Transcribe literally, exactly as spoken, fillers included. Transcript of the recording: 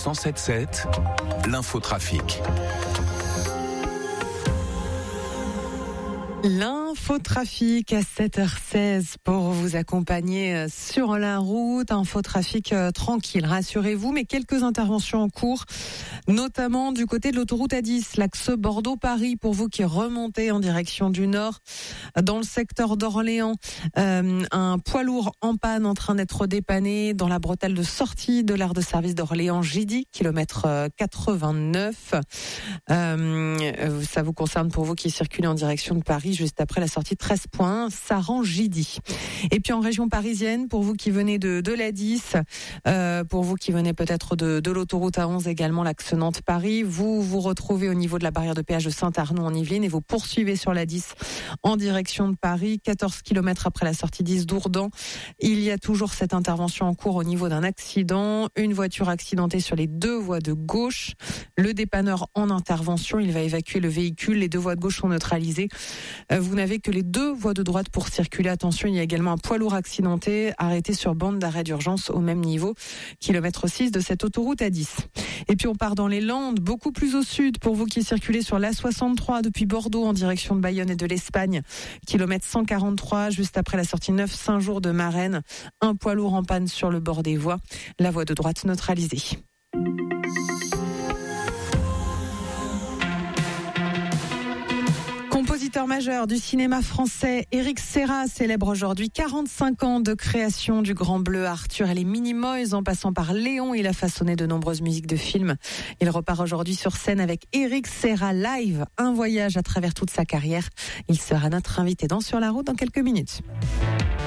cent sept sept, l'infotrafic. L'infotrafic à sept heures seize pour vous accompagner sur la route. Infotrafic euh, tranquille, rassurez-vous, mais quelques interventions en cours, notamment du côté de l'autoroute A dix, l'axe Bordeaux-Paris, pour vous qui remontez en direction du nord. Dans le secteur d'Orléans, euh, un poids lourd en panne en train d'être dépanné dans la bretelle de sortie de l'aire de service d'Orléans-Gidy, kilomètre quatre-vingt-neuf. Euh, ça vous concerne pour vous qui circulez en direction de Paris, juste après la sortie treize points, Saran-Gidy. Et puis en région parisienne, pour vous qui venez de, de l'A dix, euh, pour vous qui venez peut-être de, de l'autoroute A onze, également l'axe Nantes-Paris, vous vous retrouvez au niveau de la barrière de péage de Saint-Arnoux en Yvelines et vous poursuivez sur l'A dix en direction de Paris, quatorze kilomètres après la sortie dix d'Ourdan. Il y a toujours cette intervention en cours au niveau d'un accident, une voiture accidentée sur les deux voies de gauche, le dépanneur en intervention, il va évacuer le véhicule, les deux voies de gauche sont neutralisées. Vous n'avez que les deux voies de droite pour circuler. Attention, il y a également un poids lourd accidenté arrêté sur bande d'arrêt d'urgence au même niveau, kilomètre six de cette autoroute A dix. Et puis on part dans les Landes, beaucoup plus au sud pour vous qui circulez sur l'A soixante-trois depuis Bordeaux en direction de Bayonne et de l'Espagne, kilomètre cent quarante-trois, juste après la sortie neuf Saint-Jour de Marennes. Un poids lourd en panne sur le bord des voies, la voie de droite neutralisée. Compositeur majeur du cinéma français, Éric Serra célèbre aujourd'hui quarante-cinq ans de création du Grand Bleu, Arthur et les Minimoys, en passant par Léon. Il a façonné de nombreuses musiques de films. Il repart aujourd'hui sur scène avec Éric Serra Live, un voyage à travers toute sa carrière. Il sera notre invité dans Sur la route dans quelques minutes.